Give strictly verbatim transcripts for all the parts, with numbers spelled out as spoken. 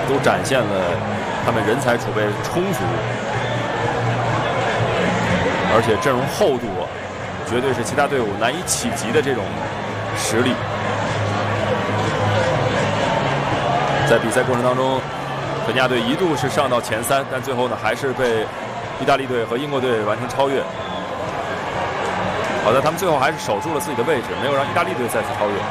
都展现了他们人才储备充足，而且阵容厚度绝对是其他队伍难以企及的这种实力。在比赛过程当中，肯尼亚队一度是上到前三，但最后呢还是被意大利队和英国队完成超越。好在他们最后还是守住了自己的位置，没有让意大利队再次超越。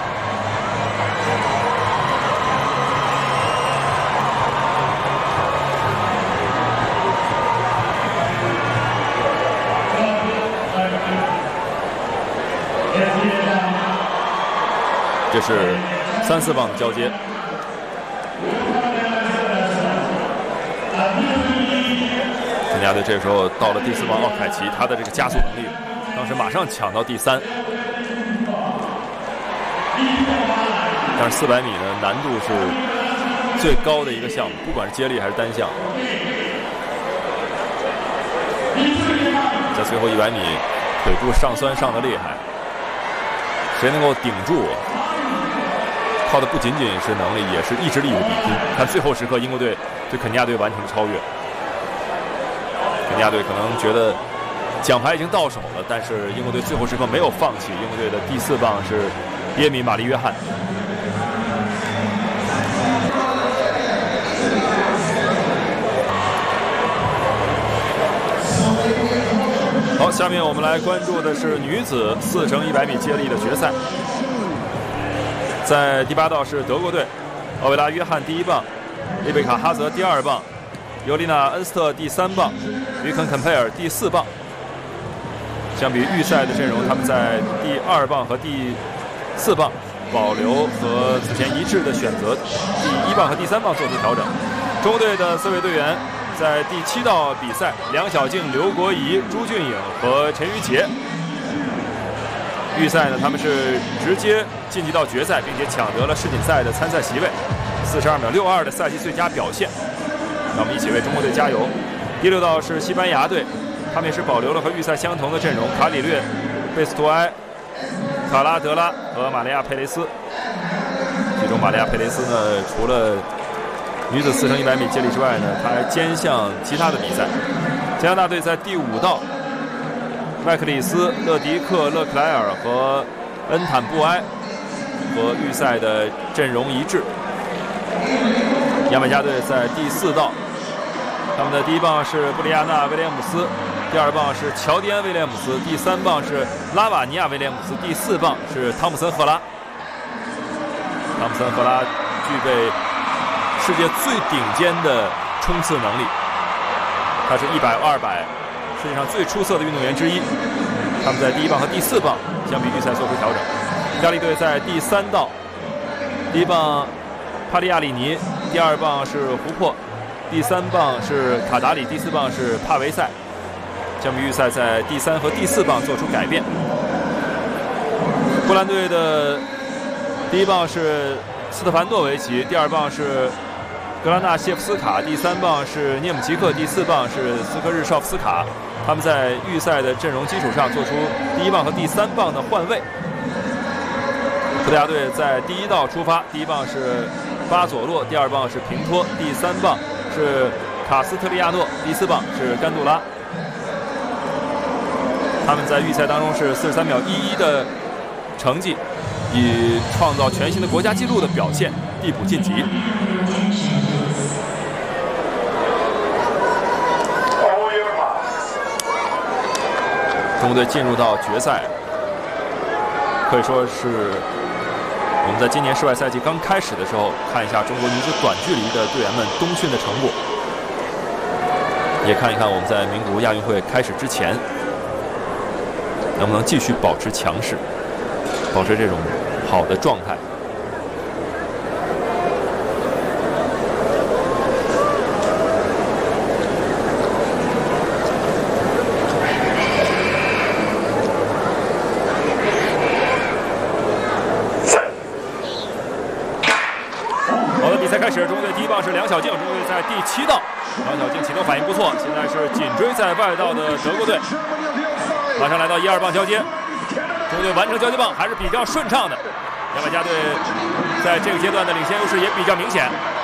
这是三四棒的交接。肯尼亚队这时候到了第四棒奥凯奇，他的这个加速能力，当时马上抢到第三。但是四百米的难度是最高的一个项目，不管是接力还是单项。在最后一百米，腿部上酸上的厉害，谁能够顶住？靠的不仅仅是能力，也是意志力的比拼。看最后时刻，英国队对肯尼亚队完成了超越。肯尼亚队可能觉得奖牌已经到手了，但是英国队最后时刻没有放弃。英国队的第四棒是耶米·玛丽·约翰。好，下面我们来关注的是女子四乘一百米接力的决赛。在第八道是德国队，奥维拉·约翰第一棒，丽贝卡·哈泽第二棒，尤丽娜·恩斯特第三棒，于肯·肯佩尔第四棒。相比预赛的阵容，他们在第二棒和第四棒保留和此前一致的选择，第一棒和第三棒做出调整。中国队的四位队员在第七道比赛，梁晓静、刘国怡、朱俊颖和陈瑜杰。预赛呢，他们是直接晋级到决赛，并且抢得了世锦赛的参赛席位，四十二秒六二的赛季最佳表现。让我们一起为中国队加油。第六道是西班牙队，他们也是保留了和预赛相同的阵容，卡里略、贝斯图埃、卡拉德拉和玛利亚·佩雷斯。其中玛利亚·佩雷斯呢，除了女子四乘一百米接力之外呢，她还兼项其他的比赛。加拿大队在第五道，麦克里斯、勒迪克、勒克莱尔和恩坦布埃和预赛的阵容一致。牙买加队在第四道，他们的第一棒是布里亚纳·威廉姆斯，第二棒是乔迪安·威廉姆斯，第三棒是拉瓦尼亚·威廉姆斯，第四棒是汤姆森·赫拉。汤姆森·赫拉具备世界最顶尖的冲刺能力，他是一百、二百世界上最出色的运动员之一。他们在第一棒和第四棒相比预赛做出调整。意大利队在第三道，第一棒帕利亚里尼，第二棒是胡珀，第三棒是卡达里，第四棒是帕维塞。相比预赛，在第三和第四棒做出改变。波兰队的第一棒是斯特凡诺维奇，第二棒是格拉纳谢夫斯卡，第三棒是涅姆奇克，第四棒是斯科日绍夫斯卡。他们在预赛的阵容基础上做出第一棒和第三棒的换位。葡萄牙队在第一道出发，第一棒是巴佐洛，第二棒是平托，第三棒是卡斯特利亚诺，第四棒是甘杜拉。他们在预赛当中是四十三秒一一的成绩，以创造全新的国家纪录的表现递补晋级。中国队进入到决赛，可以说是我们在今年世外赛季刚开始的时候，看一下中国女子短距离的队员们冬训的成果，也看一看我们在名古屋亚运会开始之前能不能继续保持强势，保持这种好的状态。好的，比赛开始，中国队第一棒是梁晓静，中国队在第七道，梁晓静起头反应不错，现在是紧追在外道的德国队。马上来到一二棒交接，中国队完成交接棒还是比较顺畅的。牙买加队在这个阶段的领先优势也比较明显。